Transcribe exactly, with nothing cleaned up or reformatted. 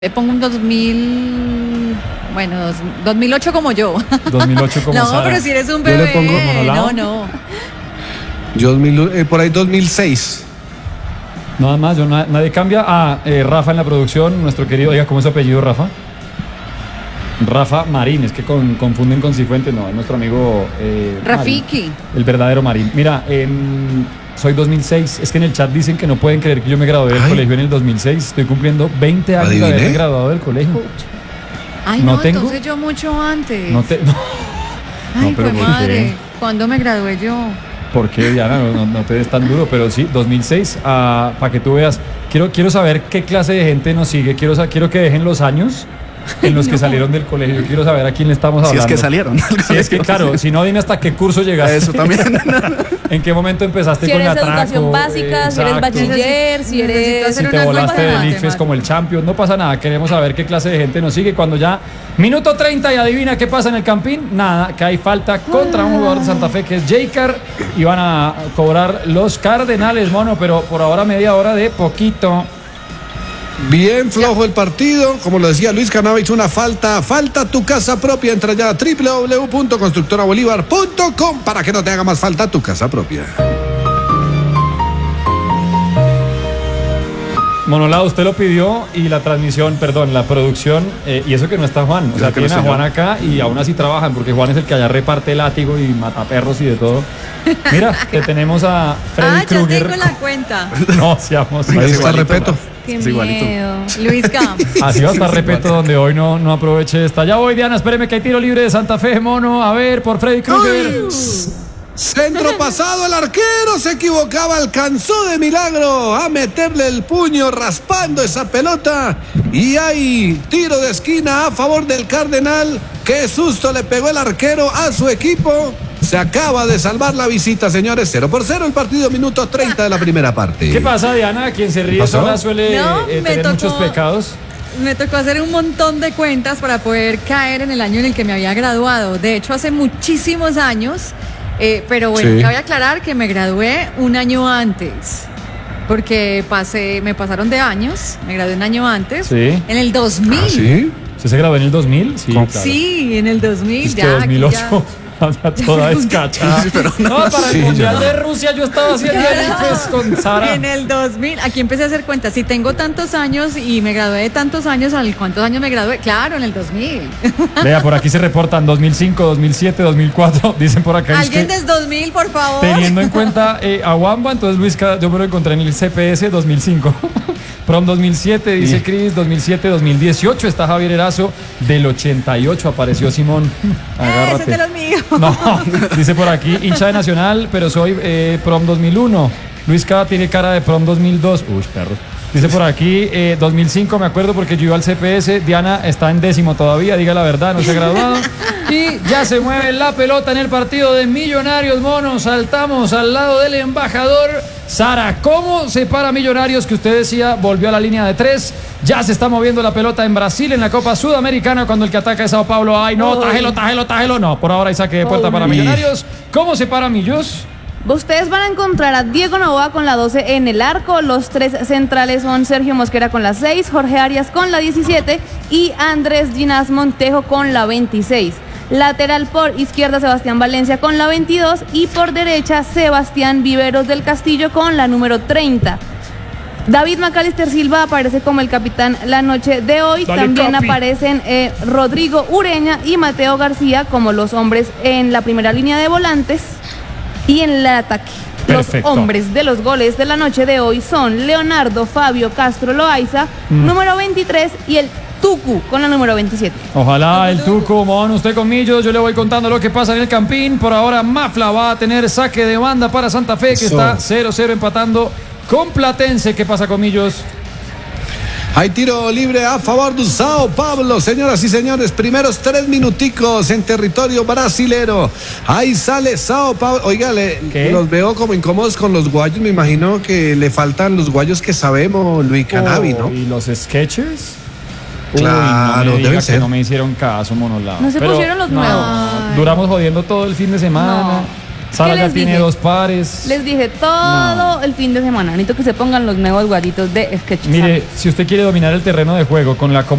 Le pongo un dos mil, bueno, dos, dos mil ocho como yo. dos mil ocho como No, Sara. pero si eres un Yo le bebé. pongo No, no. Yo dos mil, eh, por ahí dos mil seis. Nada más, yo, na- nadie cambia. Ah, eh, Rafa en la producción, nuestro querido, oiga, ¿cómo es su apellido, Rafa? Rafa Marín, es que con- confunden con Cifuentes, no, es nuestro amigo eh, Rafiki. Marín, el verdadero Marín. Mira, en, soy dos mil seis, es que en el chat dicen que no pueden creer que yo me gradué del Ay. colegio en el dos mil seis, estoy cumpliendo veinte años de ¿Adiviné? haberme graduado del colegio. Ay, No no, tengo. entonces yo mucho antes. No te, no, Ay, no, pero pues ¿por qué? madre, ¿cuándo me gradué yo? ¿Por qué, Diana? No, no- no te des tan duro, pero sí, dos mil seis, ah, para que tú veas. Quiero, quiero saber qué clase de gente nos sigue. Quiero, sa- quiero que dejen los años en los que No. salieron del colegio. Quiero saber a quién le estamos Si hablando. es que salieron. Si es que, claro, si no, dime hasta qué curso llegaste. Eso también. ¿En qué momento empezaste Si con eres atraco? educación básica, Eh, si eres exacto. bachiller, si Necesito eres... hacer Si te unas volaste pruebas de del I C F E S matemáticas. como el champion, no pasa nada. Queremos saber qué clase de gente nos sigue. Cuando ya, minuto treinta y adivina qué pasa en el Campín. Nada, que hay falta contra un jugador de Santa Fe que es Jaycar y van a cobrar los Cardenales, mono, pero por ahora media hora de poquito. Bien flojo el partido, como lo decía Luis Canavich, una falta, falta tu casa propia. Entra ya a doble u doble u doble u punto constructora bolívar punto com para que no te haga más falta tu casa propia. Monolado, usted lo pidió y la transmisión, perdón, la producción, eh, y eso que no está Juan. O sea, Creo que no tienen a soy Juan yo. acá y aún así trabajan, porque Juan es el que allá reparte látigo y mata perros y de todo. Mira, que tenemos a Freddy Ah, ya Krueger. tengo la cuenta. No, seamos. Ahí está, igualito, repeto. Qué Es igualito. miedo. Luisca. Así va a estar Repeto, donde hoy no, no aproveche esta. Ya voy, Diana, espéreme que hay tiro libre de Santa Fe, mono. A ver, por Freddy Krueger. Centro pasado, el arquero se equivocaba, alcanzó de milagro a meterle el puño raspando esa pelota. Y hay tiro de esquina a favor del Cardenal. Qué susto le pegó el arquero a su equipo. Se acaba de salvar la visita, señores. cero por cero el partido, minuto treinta de la primera parte. ¿Qué pasa, Diana? Quien se ríe pasó? sola suele No, eh, me tener tocó- muchos pecados. Me tocó hacer un montón de cuentas para poder caer en el año en el que me había graduado. De hecho, hace muchísimos años. Eh, pero bueno, Sí. cabe aclarar que me gradué un año antes. Porque pasé, me pasaron de años. Me gradué un año antes. Sí. En el dos mil. ¿Ah, sí? ¿Usted se graduó en el dos mil? Sí, ¿Cómo? claro. Sí, en el dos mil. Es que ya, aquí dos mil ocho. ya. Anda toda descachada. no, para el Sí, Mundial yo- de Rusia yo estaba haciendo el I C F E S con Sara. En el dos mil, aquí empecé a hacer cuentas. Si tengo tantos años y me gradué de tantos años, ¿al cuántos años me gradué? Claro, en el dos mil. Vea, por aquí se reportan dos mil cinco, dos mil siete, dos mil cuatro. Dicen por acá. es Alguien que del dos mil, por favor. teniendo en cuenta eh, a Wamba, entonces Luis, ca- yo me lo encontré en el C P S dos mil cinco. Prom dos mil siete, dice Sí. Cris, dos mil siete, dos mil dieciocho está Javier Erazo, del ochenta y ocho apareció Simón. Ese es Agárrate. de los míos. No, dice por aquí, hincha de Nacional, pero soy eh, Prom dos mil uno. Luis Cava tiene cara de Prom dos mil dos. Uy, perro. Dice por aquí, eh, dos mil cinco, me acuerdo porque yo iba al C P S. Diana está en décimo todavía, diga la verdad, no se ha graduado. Y ya se mueve la pelota en el partido de Millonarios, monos. Saltamos al lado del embajador. Sara, ¿cómo se para Millonarios? Que usted decía, volvió a la línea de tres. Ya se está moviendo la pelota en Brasil, en la Copa Sudamericana, cuando el que ataca es Sao Paulo. Ay, no, tajelo, tajelo, tajelo. No, por ahora hay saque de puerta para Uy. Millonarios. ¿Cómo se para Millos? Ustedes van a encontrar a Diego Novoa con la doce en el arco. Los tres centrales son Sergio Mosquera con la seis, Jorge Arias con la diecisiete y Andrés Ginás Montejo con la veintiséis. Lateral por izquierda Sebastián Valencia con la veintidós y por derecha Sebastián Viveros del Castillo con la número treinta. David Macalister Silva aparece como el capitán la noche de hoy. Dale, También capi. aparecen eh, Rodrigo Ureña y Mateo García como los hombres en la primera línea de volantes. Y en el ataque, Perfecto. los hombres de los goles de la noche de hoy son Leonardo Fabio Castro Loaiza, Mm. número veintitrés, y el Tucu con la número veintisiete. Ojalá el Tuco, mono, usted con Millos. Yo le voy contando lo que pasa en el Campín. Por ahora Mafla va a tener saque de banda para Santa Fe, que Eso. está cero cero empatando con Platense. ¿Qué pasa con Millos? Hay tiro libre a favor de Sao Paulo, señoras y señores. Primeros tres minuticos en territorio brasilero. Ahí sale Sao Paulo. Oiga, le- ¿Qué? los veo como incómodos con los guayos. Me imagino que le faltan los guayos que sabemos, Luis Canavi, ¿no? Oh, ¿Y los Sketchers? Claro, Uy, no me diga deben que ser. no me hicieron caso, monolado. ¿No se pusieron los nuevos? Duramos jodiendo todo el fin de semana. No. Sara ¿Qué ya les tiene dije? dos pares. Les dije todo el fin de semana. Necesito que se pongan los nuevos guaditos de Sketch. Mire, si usted quiere dominar el terreno de juego con la